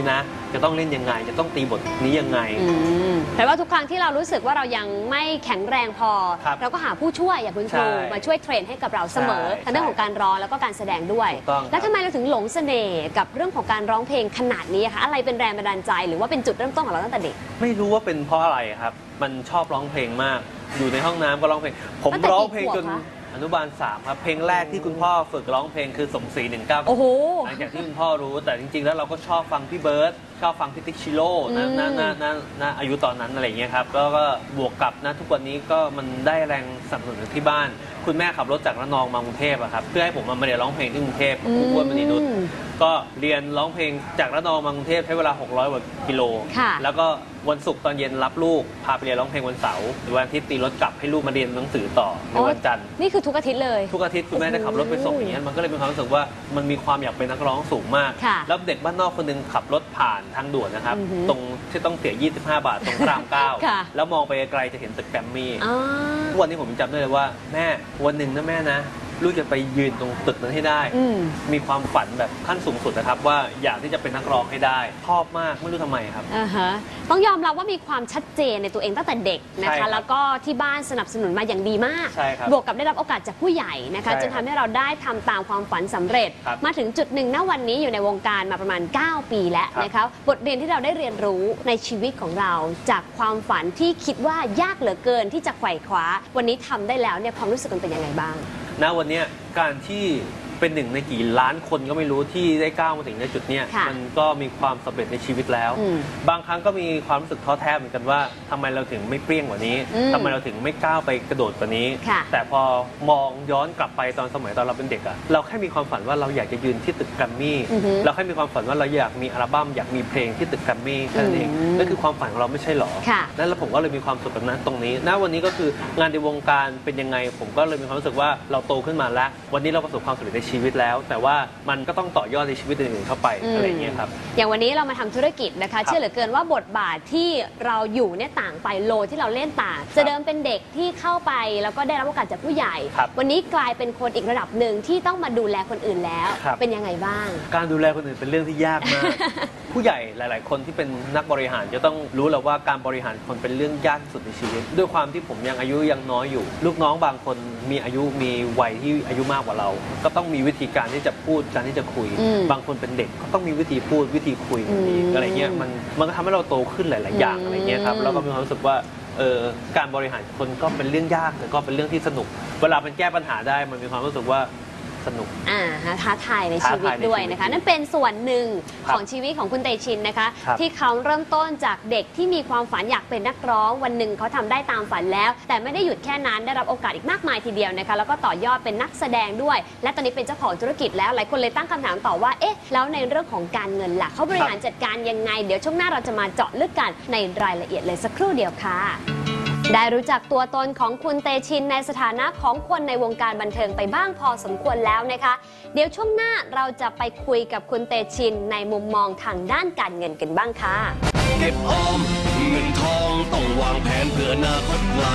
นะจะต้องเล่นยังไงจะต้องตีบทนี้ยังไงแต่ว่าทุกครั้งที่เรารู้สึกว่าเรายังไม่แข็งแรงพอเราก็หาผู้ช่วยอย่างคุณครูมาช่วยเทรนให้กับเราเสมอทั้งเรื่องของการร้องแล้วก็การแสดงด้วยแล้วทำไมเราถึงหลงเสน่ห์กับเรื่องของการร้องเพลงขนาดนี้คะอะไรเป็นแรงบันดาลใจหรือว่าเป็นจุดเริ่มต้นของเราตั้งแต่เด็กไม่รู้ว่าเป็นเพราะอะไรครับมันชอบร้องเพลงมากอยู่ในห้องน้ำก็ร้องเพลงผมร้องเพลงจนอนุบาล3ครับเพลงแรกที่คุณพ่อฝึกร้องเพลงคือสมศรี19หลังจากที่คุณพ่อรู้แต่จริงๆแล้วเราก็ชอบฟังพี่เบิร์ดชอบฟังพี่ติ๊กชิโร่นะอายุตอนนั้นอะไรเงี้ยครับก็บวกกับนะทุกวันนี้ก็มันได้แรงสนับสนุนที่บ้านคุณแม่ขับรถจากระนองมากรุงเทพครับเพื่อให้ผมมาเรียนร้องเพลงที่กรุงเทพครูอ้วนมณีนุชก็เรียนร้องเพลงจากระนองมากรุงเทพใช้เวลา600 กว่ากิโลแล้วก็วันศุกร์ตอนเย็นรับลูกพาไปเรียนร้องเพลงวันเสาร์วันอาทิตย์ตีรถกลับให้ลูกมาเรียนหนังสือต่อในวันจันทร์นี่คือทุกอาทิตย์เลยทุกอาทิตย์คุณแม่ได้ขับรถไปส่งอย่างเงี้ยมันก็เลยเป็นความรู้สึกว่ามันมีความอยากเป็นนักร้องสูงมากแล้วเด็กบ้านนอกคนนึงขับรถผ่านทางด่วนนะครับตรงที่ต้องเสีย25 บาทตรงพระราม 9แล้วมองไปไกลจะเห็นตึกแกรมมี่ทุกวันนี้ผมจำได้เลยว่าแม่วันหนึ่งนะแม่นะลูกจะไปยืนตรงตึกนั้นให้ได้มีความฝันแบบขั้นสูงสุดนะครับว่าอยากที่จะเป็นนักร้องให้ได้ชอบมากไม่รู้ทำไมครับต้องยอมรับว่ามีความชัดเจนในตัวเองตั้งแต่เด็กนะคะแล้วก็ที่บ้านสนับสนุนมาอย่างดีมากบวกกับได้รับโอกาสจากผู้ใหญ่นะคะจนทำให้เราได้ทำตามความฝันสำเร็จมาถึงจุดหนึ่งณวันนี้อยู่ในวงการมาประมาณ9 ปีแล้วนะคะบทเรียนที่เราได้เรียนรู้ในชีวิตของเราจากความฝันที่คิดว่ายากเหลือเกินที่จะไขว่คว้าวันนี้ทำได้แล้วเนี่ยความรู้สึกมันเป็นยังไงบ้างณวันนี้การที่เป็นหนึ่งในกี่ล้านคนก็ไม่รู้ที่ได้ก้าวมาถึงในจุดนี้มันก็มีความสำเร็จในชีวิตแล้วบางครั้งก็มีความรู้สึกท้อแท้เหมือนกันว่าทำไมเราถึงไม่เปรี้ยงกว่านี้ทำไมเราถึงไม่ก้าวไปกระโดดกว่านี้แต่พอมองย้อนกลับไปตอนสมัยตอนเราเป็นเด็กอะเราแค่มีความฝันว่าเราอยากจะยืนที่ตึกแกรมมี่เราแค่มีความฝันว่าเราอยากมีอัลบั้มอยากมีเพลงที่ตึกแกรมมี่แค่นั้นเองนั่นคือความฝันของเราไม่ใช่หรอนั่นแล้วผมก็เลยมีความสุขกับนั้นตรงนี้ณวันนี้ก็คืองานในวงการเป็นยังไงผมก็เลยมีความรู้สึกว่าเราโตขึ้นมาแล้ววันนี้เราประสบความสำเร็จในชีวิตแล้วแต่ว่ามันก็ต้องต่อยอดในชีวิตอื่นๆเข้าไปอะไรอย่างเงี้ยครับอย่างวันนี้เรามาทำธุรกิจนะคะเชื่อเหลือเกินว่าบทบาทที่เราอยู่เนี่ยต่างไปโลที่เราเล่นต่างจะเดิมเป็นเด็กที่เข้าไปแล้วก็ได้รับโอกาสจากผู้ใหญ่วันนี้กลายเป็นคนอีกระดับหนึ่งที่ต้องมาดูแลคนอื่นแล้วเป็นยังไงบ้างการดูแลคนอื่นเป็นเรื่องที่ยากมากผู้ใหญ่หลายๆคนที่เป็นนักบริหารจะต้องรู้แล้วว่าการบริหารคนเป็นเรื่องยากที่สุดในชีวิตด้วยความที่ผมยังอายุยังน้อยอยู่ลูกน้องบางคนมีอายุมีวัยที่อายุมากกว่าเราก็ต้องมีวิธีการที่จะพูดการที่จะคุยบางคนเป็นเด็กก็ต้องมีวิธีพูดวิธีคุยอะไรเงี้ยมันก็ทำให้เราโตขึ้นหลายๆอย่างอะไรเงี้ยครับแล้วก็มีความรู้สึกว่าการบริหารคนก็เป็นเรื่องยากแต่ก็เป็นเรื่องที่สนุกเวลามันแก้ปัญหาได้มันมีความรู้สึกว่าสนุกท้าทายในชีวิตด้วยนะคะนั่นเป็นส่วนหนึ่งของชีวิตของคุณเตชินนะคะที่เขาเริ่มต้นจากเด็กที่มีความฝันอยากเป็นนักร้องวันหนึ่งเขาทำได้ตามฝันแล้วแต่ไม่ได้หยุดแค่นั้นได้รับโอกาสอีกมากมายทีเดียวนะคะแล้วก็ต่อยอดเป็นนักแสดงด้วยและตอนนี้เป็นเจ้าของธุรกิจแล้วหลายคนเลยตั้งคำถามต่อว่าเอ๊ะแล้วในเรื่องของการเงินล่ะเขาบริหารจัดการยังไงเดี๋ยวช่วงหน้าเราจะมาเจาะลึกกันในรายละเอียดเลยสักครู่เดียวค่ะได้รู้จักตัวตนของคุณเตชินในสถานะของคนในวงการบันเทิงไปบ้างพอสมควรแล้วนะคะเดี๋ยวช่วงหน้าเราจะไปคุยกับคุณเตชินในมุมมองทางด้านการเงินกันบ้างค่ะเก็บออมเงินทองต้องวางแผนเพื่ออนาคตไกล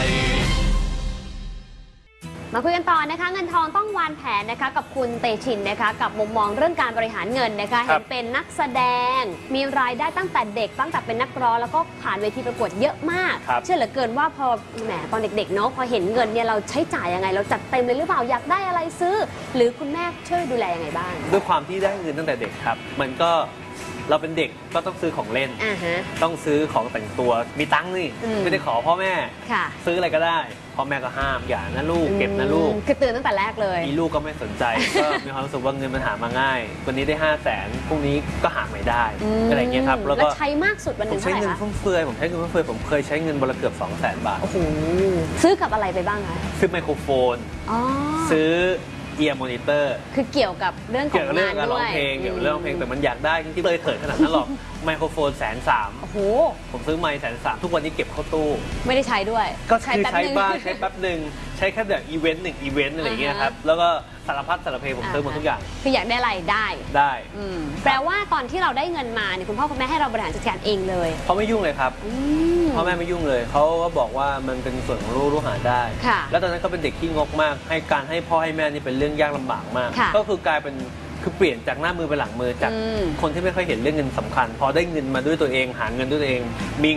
มาคุยกันต่อนะคะเงินทองต้องวางแผนนะคะกับคุณเตชินนะคะกับมุมมองเรื่องการบริหารเงินนะคะเห็นเป็นนักแสดงมีรายได้ตั้งแต่เด็กตั้งแต่เป็นนักร้องแล้วก็ผ่านเวทีประกวดเยอะมากเชื่อเหลือเกินว่าพอแหมตอนเด็กๆเนาะพอเห็นเงินเนี่ยเราใช้จ่ายยังไงเราจัดเต็มเลยหรือเปล่าอยากได้อะไรซื้อหรือคุณแม่ช่วยดูแลยังไงบ้างด้วยความที่ได้เงินตั้งแต่เด็กครับมันก็เราเป็นเด็กก็ต้องซื้อของเล่นต้องซื้อของแต่งตัวมีตังค์นี่ไม่ได้ขอพ่อแม่ซื้ออะไรก็ได้พ่อแม่ก็ห้ามอย่านะลูกเก็บนะลูกคือเตือนตั้งแต่แรกเลยมีลูกก็ไม่สนใจก็มีความรู้สึกว่าเงินมันหามาง่ายวันนี้ได้500,000พรุ่งนี้ก็หาไม่ได้อะไรเงี้ยครับแล้วก็ใช้มากสุดวันหนึ่งเท่าไหร่คะผมใช้เงินฟุ่มเฟือยผมเคยใช้เงินวันละเกือบ200,000 บาทโอ้โหซื้อกับอะไรไปบ้างคะซื้อไมโครโฟนซื้อเอียร์มอนิเตอร์คือเกี่ยวกับเรื่องของงานด้วยเกี่ยวกับเรื่องเพลงแต่มันอยากได้จริงๆเลยเถิดขนาดนั้นหรอกไมโครโฟน130,000โอ้โหผมซื้อไมค์130,000ทุกวันนี้เก็บเข้าตู้ไม่ได้ใช้ด้วยก็ใช้บ้างใช้แป๊บหนึ่งใช้แค่แบบอีเวนต์1 อีเวนต์อะไรอย่างเงี้ยครับแล้วก็สารพัดสารเพผมซื้อหมดทุกอย่างคืออยากได้อะไรได้แปลว่าตอนที่เราได้เงินมาเนี่ยคุณพ่อคุณแม่ให้เราบริหารจัดการเองเลยเขาไม่ยุ่งเลยครับพ่อแม่ไม่ยุ่งเลยเขาก็บอกว่ามันเป็นส่วนของลูกหาได้แล้วตอนนั้นก็เป็นเด็กที่งกมากให้พ่อให้แม่นี่เป็นเรื่องยากลำบากมากก็คือกลายเป็นคือเปลี่ยนจากหน้ามือไปหลังมือจากคนที่ไม่ค่อยเห็นเรื่องเงินสำคัญ พอได้เงินมาด้วยตัวเองหาเงินด้วยตัวเองมี